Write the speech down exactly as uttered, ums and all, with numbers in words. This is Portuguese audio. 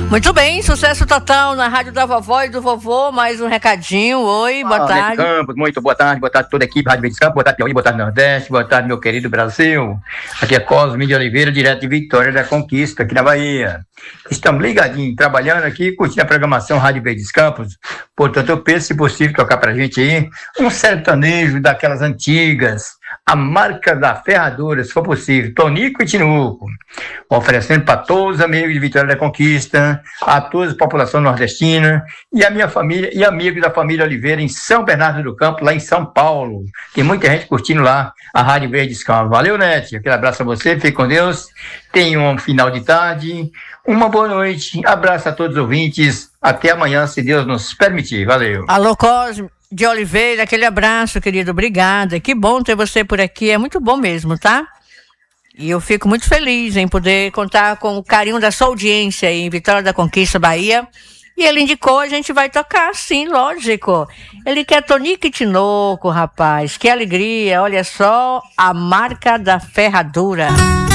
Muito bem, sucesso total na Rádio da Vovó e do Vovô. Mais um recadinho. Oi, boa ah, tarde. Campos, muito boa tarde, boa tarde a toda a equipe Rádio Verdes Campos, boa tarde Piauí, boa tarde Nordeste, boa tarde meu querido Brasil. Aqui é Cosme de Oliveira, direto de Vitória da Conquista, aqui na Bahia. Estamos ligadinhos, trabalhando aqui, curtindo a programação Rádio Verdes Campos. Portanto, eu penso, se possível, tocar pra gente aí um sertanejo daquelas antigas, a marca da ferradura, se for possível, Tonico e Tinuco, oferecendo para todos os amigos de Vitória da Conquista, a toda a população nordestina e a minha família e amigos da família Oliveira em São Bernardo do Campo, lá em São Paulo. Tem muita gente curtindo lá a Rádio Verdes Campos. Valeu, Nete, aquele abraço a você, fique com Deus, tenha um final de tarde, uma boa noite, abraço a todos os ouvintes, até amanhã, se Deus nos permitir. Valeu. Alô, Cosme de Oliveira, aquele abraço, querido, obrigada. Que bom ter você por aqui, é muito bom mesmo, tá? E eu fico muito feliz em poder contar com o carinho da sua audiência aí em Vitória da Conquista, Bahia. E ele indicou, a gente vai tocar, sim, lógico. Ele quer Tonico e Tinoco, rapaz. Que alegria, olha só, a marca da ferradura.